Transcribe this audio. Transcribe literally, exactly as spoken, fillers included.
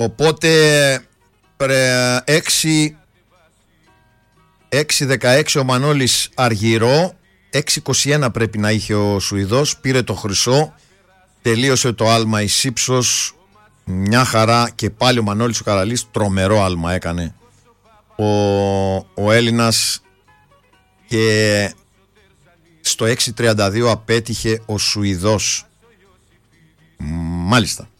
Οπότε έξι δεκαέξι ο Μανώλης Αργυρό, έξι είκοσι ένα πρέπει να είχε ο Σουηδός, πήρε το χρυσό, τελείωσε το άλμα εις ύψος, μια χαρά, και πάλι ο Μανώλης ο Καραλής τρομερό άλμα έκανε ο, ο Έλληνας, και στο έξι τριάντα δύο απέτυχε ο Σουηδός. Μάλιστα.